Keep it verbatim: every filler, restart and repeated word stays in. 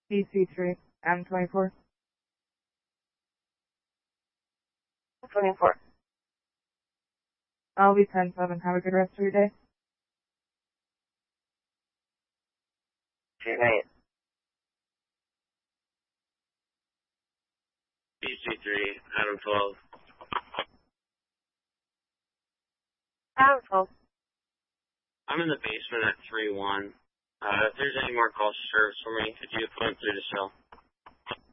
B C three, M twenty-four. twenty-four. I'll be ten seven. Have a good rest of your day. Good night. B C three, Adam twelve. Adam twelve. I'm in the basement at three one. Uh, if there's any more calls to service for me, could you put them through the cell?